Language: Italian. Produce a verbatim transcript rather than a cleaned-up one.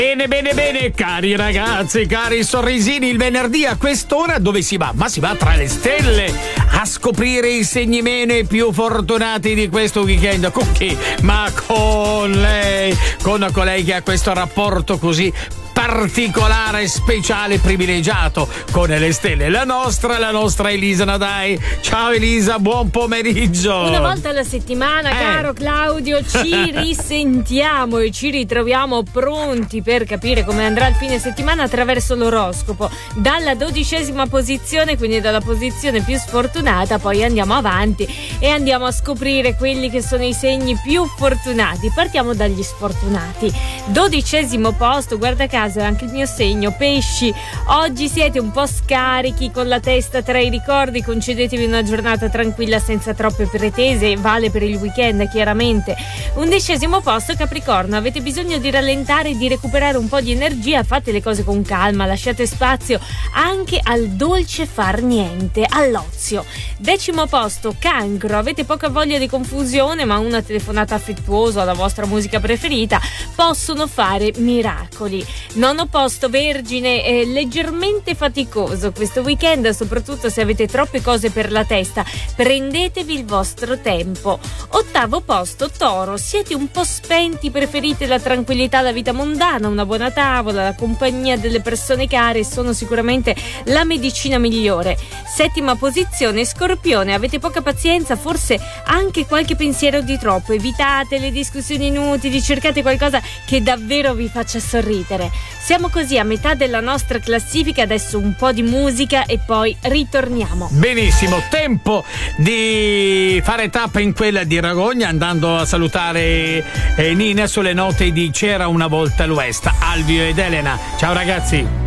Bene, bene, bene, cari ragazzi, cari sorrisini, il venerdì a quest'ora dove si va? Ma si va tra le stelle a scoprire i segni meno più fortunati di questo weekend. Con chi? Ma con lei, con colei che ha questo rapporto così particolare, speciale, privilegiato con le stelle. La nostra, la nostra Elisa Nadai. Ciao Elisa, buon pomeriggio. Una volta alla settimana, eh. caro Claudio, ci risentiamo e ci ritroviamo pronti per capire come andrà il fine settimana attraverso l'oroscopo. Dalla dodicesima posizione, quindi dalla posizione più sfortunata, poi andiamo avanti e andiamo a scoprire quelli che sono i segni più fortunati. Partiamo dagli sfortunati. Dodicesimo posto, guarda caso è anche il mio segno, pesci. Oggi siete un po' scarichi, con la testa tra i ricordi, concedetevi una giornata tranquilla senza troppe pretese, vale per il weekend chiaramente. Undicesimo posto, Capricorno, avete bisogno di rallentare e di recuperare un po' di energia, fate le cose con calma, lasciate spazio anche al dolce far niente, all'ozio. Decimo posto, Cancro, avete poca voglia di confusione, ma una telefonata affettuosa alla vostra musica preferita possono fare miracoli. Nono posto, Vergine, è leggermente faticoso questo weekend, soprattutto se avete troppe cose per la testa, prendetevi il vostro tempo. Ottavo posto, Toro, siete un po' spenti, preferite la tranquillità, la vita mondana, una buona tavola, la compagnia delle persone care sono sicuramente la medicina migliore. Settima posizione, Scorpione, avete poca pazienza, forse anche qualche pensiero di troppo, evitate le discussioni inutili, cercate qualcosa che davvero vi faccia sorridere. Siamo così a metà della nostra classifica, adesso un po' di musica e poi ritorniamo. Benissimo, tempo di fare tappa in quella di Ragogna andando a salutare eh, Nina sulle note di C'era una volta l'Ouest, Alvio ed Elena. Ciao ragazzi.